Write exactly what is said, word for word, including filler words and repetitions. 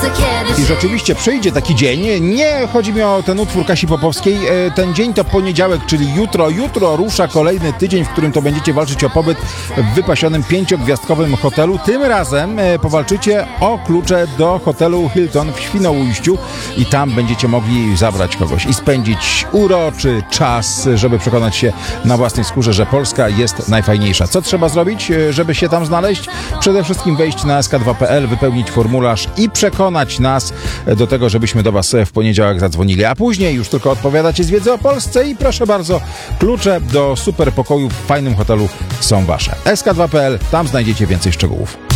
I rzeczywiście przyjdzie taki dzień. Nie chodzi mi o ten utwór Kasi Popowskiej. Ten dzień to poniedziałek, czyli jutro. Jutro rusza kolejny tydzień, w którym to będziecie walczyć o pobyt w wypasionym pięciogwiazdkowym hotelu. Tym razem powalczycie o klucze do hotelu Hilton w Świnoujściu i tam będziecie mogli zabrać kogoś i spędzić uroczy czas, żeby przekonać się na własnej skórze, że Polska jest najfajniejsza. Co trzeba zrobić, żeby się tam znaleźć? Przede wszystkim wejść na es ka dwa kropka pe el, wypełnić formularz i przekonać nas do tego, żebyśmy do Was w poniedziałek zadzwonili, a później już tylko odpowiadacie z wiedzy o Polsce i proszę bardzo, klucze do super pokoju w fajnym hotelu są Wasze. es ka dwa kropka pe el, tam znajdziecie więcej szczegółów.